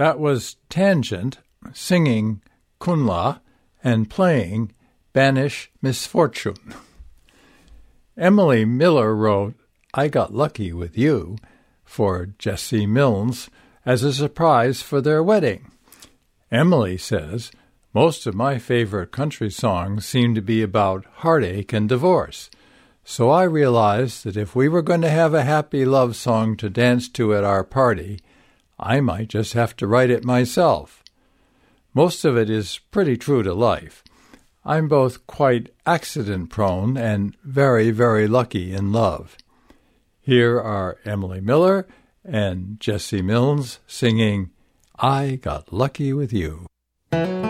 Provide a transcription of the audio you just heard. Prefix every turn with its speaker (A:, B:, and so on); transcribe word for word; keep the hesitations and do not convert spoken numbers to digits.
A: That was Tangent singing Kunla and playing Banish Misfortune. Emily Miller wrote I Got Lucky With You for Jesse Milnes as a surprise for their wedding. Emily says, most of my favorite country songs seem to be about heartache and divorce, so I realized that if we were going to have a happy love song to dance to at our party, I might just have to write it myself. Most of it is pretty true to life. I'm both quite accident-prone and very, very lucky in love. Here are Emily Miller and Jesse Milnes singing I Got Lucky With You.